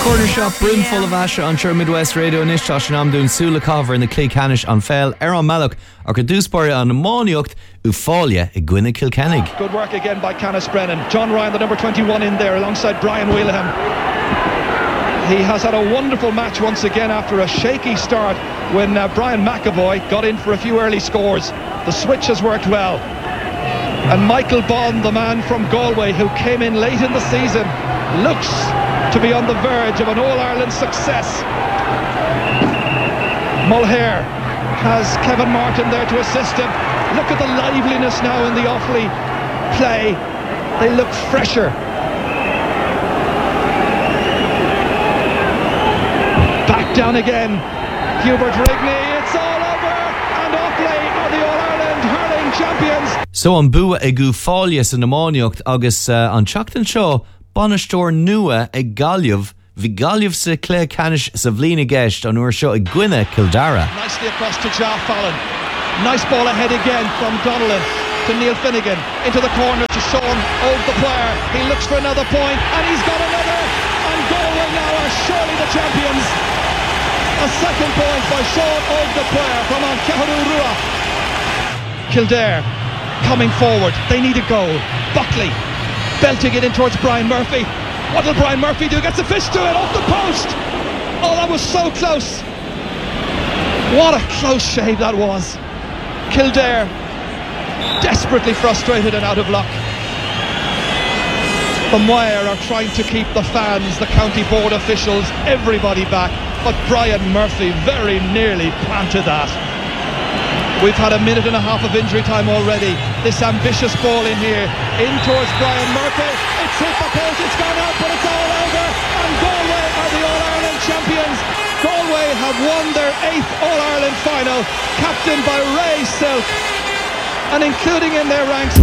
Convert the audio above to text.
Corner shop brimful of Asha on Sure Midwest Radio Nish Josh and I'm doing Sula Cover in the Cleacanish on Fell Aaron Malloch or Cadúspóir on Mánaíocht Ufalia I Gwynna Kilkennig. Good work again by Canis Brennan. John Ryan, the number 21 in there alongside Brian Wheelham. He has had a wonderful match once again after a shaky start when Brian McAvoy got in for a few early scores. The switch has worked well. And Michael Bond, the man from Galway who came in late in the season, looks to be on the verge of an All-Ireland success. Mulher has Kevin Martin there to assist him. Look at the liveliness now in the Offaly play. They look fresher. Back down again. Hubert Rigney, it's all over, and Offaly are the All-Ireland hurling champions. So an bua I Gúfáilias in the Mánaíocht agus an Teachtain seo Bonastóir nua I Gaillimh Bhí Gaillimh sa Cleacanish sa bhliain gceist an uair seo I Gwynna Kildara. Nicely across to Jar Fallon. Nice ball ahead again from Donnellan to Neil Finnegan into the corner to Sean Ogue the player. He looks for another point and he's got another, and Galway now are surely the champions. A second point by Sean Ogue the player from Anceharú Rua. Kildare coming forward, they need a goal. Buckley belting it in towards Brian Murphy. What will Brian Murphy do? Gets a fist to it off the post. Oh, that was so close. What a close shave that was. Kildare desperately frustrated and out of luck. The Moir are trying to keep the fans, the county board officials, everybody back, but Brian Murphy very nearly planted that. We've had a minute and a half of injury time already. This ambitious ball in here, in towards Brian Murphy. It's hit the post, it's gone out, but it's all over. And Galway are the All-Ireland champions. Galway have won their 8th All-Ireland final, captained by Ray Silk, and including in their ranks